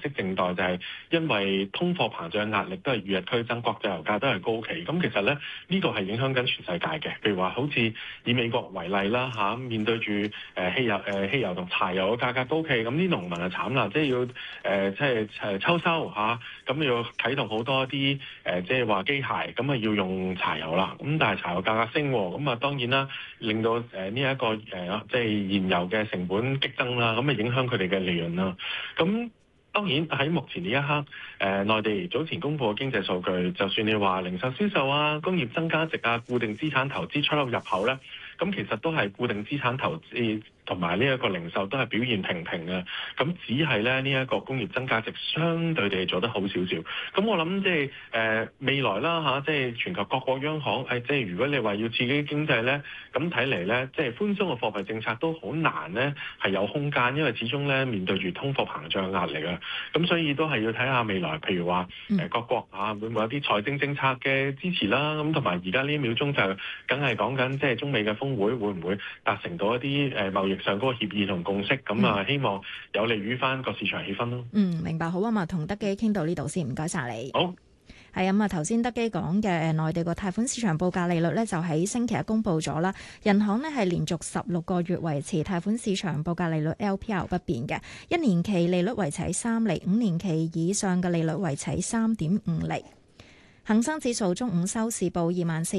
息靜待，就係因為通貨膨脹壓力都係與日俱增，國際油價都係高企。咁其實咧呢個係影響緊全世界嘅。譬如話好似以美國為例啦嚇，面對住汽油同柴油嘅價格高企，咁啲農民就慘啦，即係要即係秋收嚇，咁要啟動好多啲即係話機械，咁啊要用柴油啦。咁但係柴油價格升，咁啊當然啦，令到呢一個即係燃油嘅成本激增啦，咁啊影響佢哋嘅利潤啦。咁當然喺目前呢一刻，內地早前公布嘅經濟數據，就算你話零售銷售啊、工業增加值啊、固定資產投資出口入口咧，咁其實都係固定資產投資同埋呢一個零售都係表現平平嘅，咁只係咧呢一個工業增加值相對地做得好少少。咁我諗即係未來啦嚇，即係全球各國央行即係如果你話要刺激經濟咧，咁睇嚟咧即係寬鬆嘅貨幣政策都好難咧係有空間，因為始終咧面對住通貨膨脹壓力啊，咁所以都係要睇下未來，譬如話各國會唔會有啲財政政策嘅支持啦，咁同埋而家呢一秒鐘就梗係講緊即係中美嘅峰會會唔會達成到一啲貿易上嗰個協議同共識，咁啊希望有利於翻個市場氣氛咯。 明白，好啊嘛，同德基傾到呢度先，唔該晒你。 好， 係咁啊，頭先德基講嘅內地個貸款市場報價利率呢，就喺星期一公布咗啦。人行呢係連續16個月維持貸款市場報價利率 LPR 不變嘅，一年期利率維持喺3厘，5年期以上嘅利率維持喺3.5厘。恒生指數中午收市報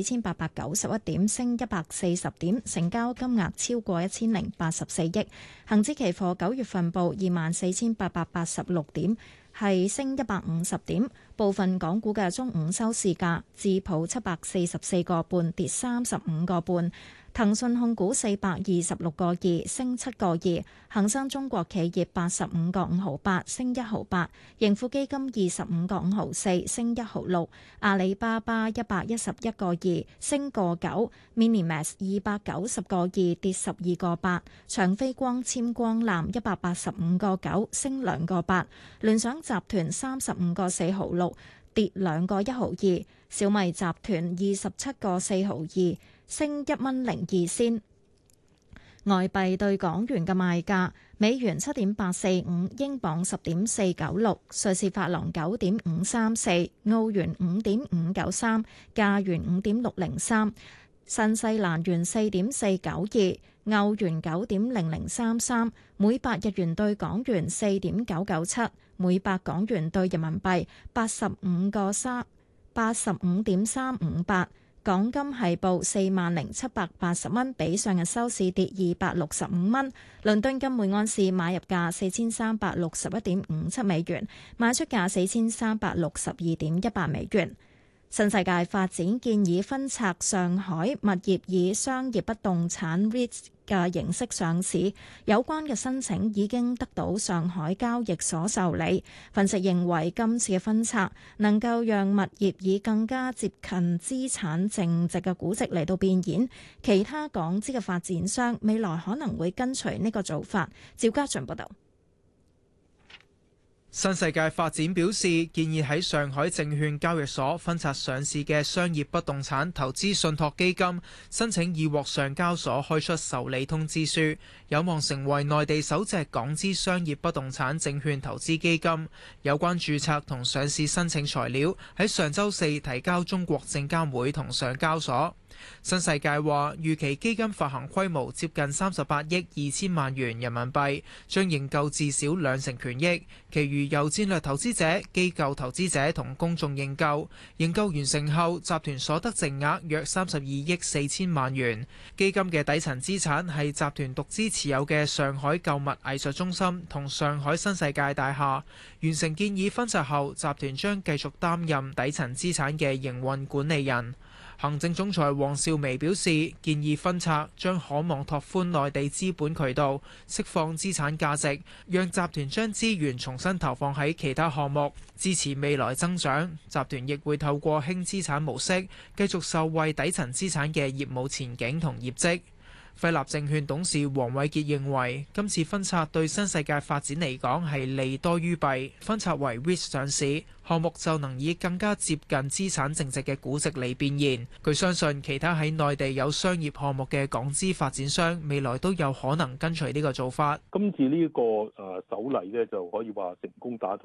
24,891點，升140點，成交金額超過1084億。恒指期貨9月份報24,886點，係升150點。部分港股嘅中午收市價，智普744個半，跌35個半。騰訊控股426個2，升7個2；恒生中國企業85個5毫8，升1毫8；盈富基金25個5毫4，升1毫6；阿里巴巴111個2，升個9；Minimax 290個2，跌12個8；長飛光纖光纜185個9，升2個8；聯想集團35個4毫6，跌2個1毫2；小米集團27個4毫2，升1.02仙。外幣對港元嘅賣價：美元7.845，英鎊10.496，瑞士法郎9.534，澳元5.593，加元5.603，新西蘭元4.492，歐元9.0033，每百日元對港元4.997，每百港元對人民幣85.358。港金係報40,780蚊，比上日收市跌265蚊。倫敦金每盎司買入價4361.57美元，賣出價4362.18美元。新世界發展建議分拆上海物業以商業不動產 REIT 嘅形式上市，有關嘅申請已經得到上海交易所受理。分析認為今次嘅分拆能夠讓物業以更加接近資產淨值嘅估值嚟到變現，其他港資嘅發展商未來可能會跟隨呢個做法。趙家俊報道。 新世界發展表示，建議喺上海證券交易所分拆上市嘅商業不動產投資信託基金，申請已獲上交所開出受理通知書，有望成為內地首隻港資商業不動產證券投資基金。有關註冊同上市申請材料喺上週4提交中國證監會同上交所。新世界話預期基金發行規模接近38億2千萬元人民幣，將認購至少20%權益，其餘由戰略投資者、機構投資者同公眾認購。認購完成後，集團所得淨額約32億4千萬元。基金嘅底層資產係集團獨資持有嘅上海購物藝術中心同上海新世界大廈。完成建議分拆後，集團將繼續擔任底層資產嘅營運管理人。行政總裁黃少薇表示，建議分拆將可望拓寬內地資本渠道，釋放資產價值，讓集團將資源重新投放喺其他項目，支持未來增長。集團亦會透過輕資產模式，繼續受惠底層資產嘅業務前景同業績。輝立證券董事黃偉傑認為，今次分拆對新世界發展嚟講係利多於弊。分拆為 REIT 上市項目，就能以更加接近資產淨值嘅估值嚟變現。佢相信其他喺內地有商業項目嘅港資發展商，未來都有可能跟隨呢個做法。 今次呢個首例咧，就可以話成功打通